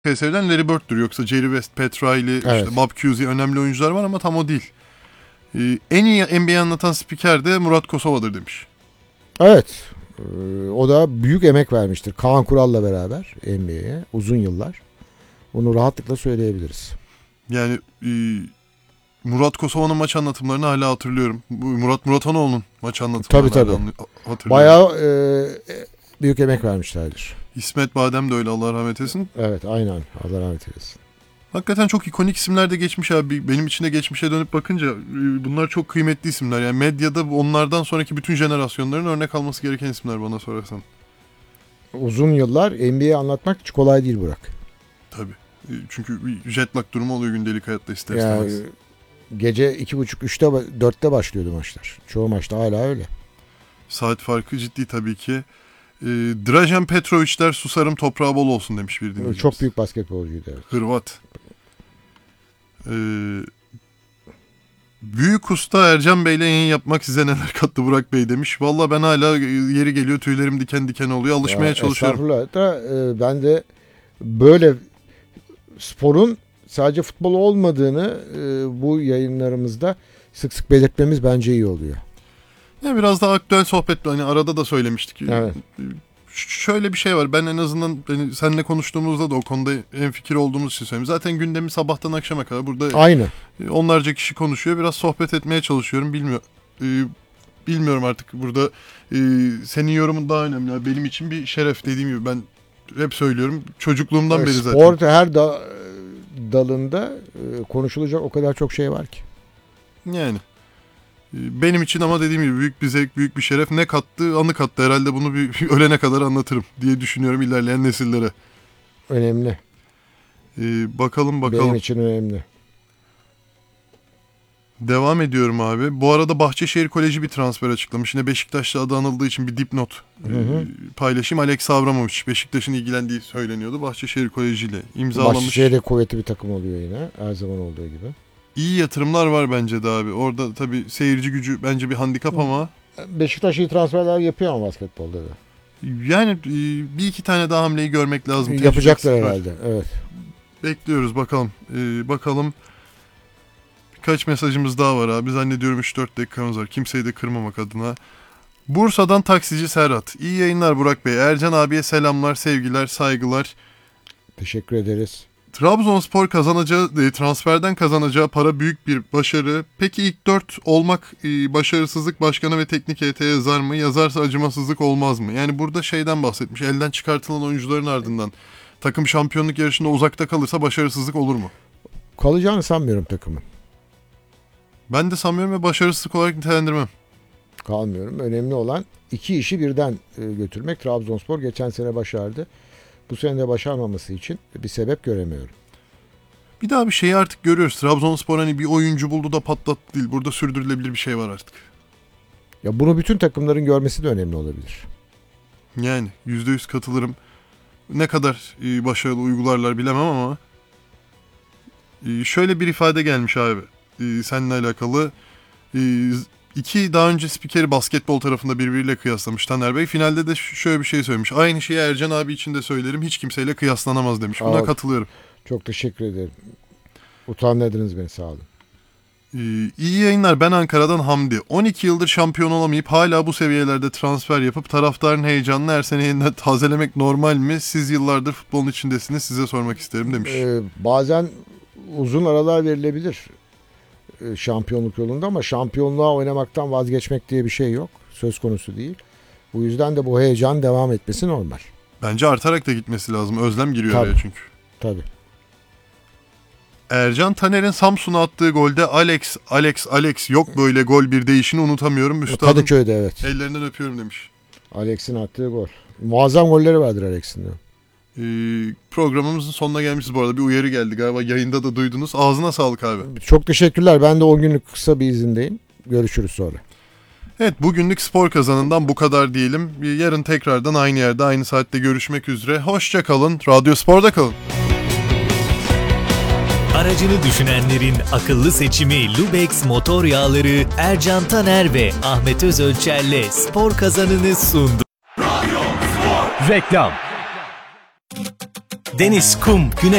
sevilen Larry Bird'dür. Yoksa Jerry West, Pat Riley, Evet. işte Bob Cousy önemli oyuncular var ama tam o değil. En iyi NBA anlatan spiker de Murat Kosova'dır demiş. Evet. O da büyük emek vermiştir. Kaan Kural'la beraber NBA'ye uzun yıllar. Bunu rahatlıkla söyleyebiliriz. Yani Murat Kosova'nın maç anlatımlarını hala hatırlıyorum. Murat Muratanoğlu'nun maç anlatımlarını Tabii. hatırlıyorum. Bayağı büyük emek vermişlerdir. İsmet Badem de öyle, Allah rahmet eylesin. Evet, aynen. Allah rahmet eylesin. Hakikaten çok ikonik isimler de geçmiş abi. Benim için de geçmişe dönüp bakınca bunlar çok kıymetli isimler. Yani medyada onlardan sonraki bütün jenerasyonların örnek alması gereken isimler bana sorarsan. Uzun yıllar NBA anlatmak hiç kolay değil Burak. Tabii. Çünkü bir jet lag durumu oluyor gündelik hayatta ister istemez. Yani gece 2.30-3'te 4'te başlıyordu maçlar. Çoğu maçta hala öyle. Saat farkı ciddi tabii ki. Dražen Petrović'ler susarım toprağı bol olsun demiş bir dinleyicimiz. Çok büyük basketbolcuydu, evet. Hırvat. Büyük usta Ercan Bey'le yayın yapmak size neler kattı Burak Bey demiş. Valla ben hala yeri geliyor tüylerim diken diken oluyor. Alışmaya çalışıyorum. Estağfurullah da ben de böyle sporun sadece futbol olmadığını bu yayınlarımızda sık sık belirtmemiz bence iyi oluyor. Ya biraz daha aktüel sohbet, hani arada da söylemiştik. Evet. Şöyle bir şey var. Ben en azından seninle konuştuğumuzda da o konuda hemfikir olduğumuz için söyleyeyim. Zaten gündemi sabahtan akşama kadar burada Aynı. Onlarca kişi konuşuyor. Biraz sohbet etmeye çalışıyorum. Bilmiyorum artık burada senin yorumun daha önemli. Benim için bir şeref, dediğim gibi ben hep söylüyorum. Çocukluğumdan beri zaten. Spor her dalında konuşulacak o kadar çok şey var ki. Yani benim için ama dediğim gibi büyük bir zevk, büyük bir şeref. Ne kattı? Anı kattı. Herhalde bunu bir ölene kadar anlatırım diye düşünüyorum ilerleyen nesillere. Önemli. Bakalım. Benim için önemli. Devam ediyorum abi. Bu arada Bahçeşehir Koleji bir transfer açıklamış. Yine Beşiktaş'ta adı anıldığı için bir dipnot paylaşayım. Alex Avramovic Beşiktaş'ın ilgilendiği söyleniyordu. Bahçeşehir Koleji ile imzalamış. Bahçeşehir'de kuvvetli bir takım oluyor yine. Her zaman olduğu gibi. İyi yatırımlar var bence de abi. Orada tabii seyirci gücü bence bir handikap ama. Beşiktaş iyi transferler yapıyor ama basketbolda da. Yani bir iki tane daha hamleyi görmek lazım. Yapacaklar herhalde. Evet. Bekliyoruz bakalım. Bakalım. Birkaç mesajımız daha var abi. Zannediyorum 3-4 dakikamız var. Kimseyi de kırmamak adına. Bursa'dan taksici Serhat. İyi yayınlar Burak Bey. Ercan abiye selamlar, sevgiler, saygılar. Teşekkür ederiz. Trabzonspor transferden kazanacağı para büyük bir başarı. Peki ilk 4 olmak başarısızlık başkanı ve teknik heyete yazar mı? Yazarsa acımasızlık olmaz mı? Yani burada şeyden bahsetmiş. Elden çıkartılan oyuncuların ardından takım şampiyonluk yarışında uzakta kalırsa başarısızlık olur mu? Kalacağını sanmıyorum takımın. Ben de sanmıyorum ve başarısızlık olarak nitelendirmem. Kalmıyorum. Önemli olan iki işi birden götürmek. Trabzonspor geçen sene başardı. Bu sene de başarmaması için bir sebep göremiyorum. Bir daha bir şeyi artık görüyoruz. Trabzonspor hani bir oyuncu buldu da patlattı değil. Burada sürdürülebilir bir şey var artık. Ya bunu bütün takımların görmesi de önemli olabilir. Yani %100 katılırım. Ne kadar başarılı uygularlar bilemem ama şöyle bir ifade gelmiş abi. Seninle alakalı. İki daha önce spikeri basketbol tarafında birbiriyle kıyaslamış Taner Bey. Finalde de şöyle bir şey söylemiş. Aynı şeyi Ercan abi için de söylerim. Hiç kimseyle kıyaslanamaz demiş. Buna katılıyorum. Çok teşekkür ederim. Utandırdınız beni, sağ olun. İyi yayınlar. Ben Ankara'dan Hamdi. 12 yıldır şampiyon olamayıp hala bu seviyelerde transfer yapıp taraftarın heyecanını her sene yeniden tazelemek normal mi? Siz yıllardır futbolun içindesiniz. Size sormak isterim demiş. Bazen uzun aralar verilebilir şampiyonluk yolunda ama şampiyonluğa oynamaktan vazgeçmek diye bir şey yok. Söz konusu değil. Bu yüzden de bu heyecan devam etmesi normal. Bence artarak da gitmesi lazım. Özlem giriyor oraya çünkü. Tabii. Ercan Taner'in Samsun'a attığı golde Alex yok böyle gol bir değişini unutamıyorum. Üstadın Kadıköy'de, evet. Ellerinden öpüyorum demiş. Alex'in attığı gol. Muazzam golleri vardır Alex'in de. Programımızın sonuna gelmişiz bu arada. Bir uyarı geldi galiba. Yayında da duydunuz. Ağzına sağlık abi. Çok teşekkürler. Ben de 10 günlük kısa bir izindeyim. Görüşürüz sonra. Evet, bugünlük spor kazanından bu kadar diyelim. Yarın tekrardan aynı yerde aynı saatte görüşmek üzere. Hoşça kalın. Radyo Spor'da kalın. Aracını düşünenlerin akıllı seçimi Lubex motor yağları Ercan Taner ve Ahmet Özölçer'le spor kazanını sundu. Radyo Spor. Reklam. Deniz, kum, güneş.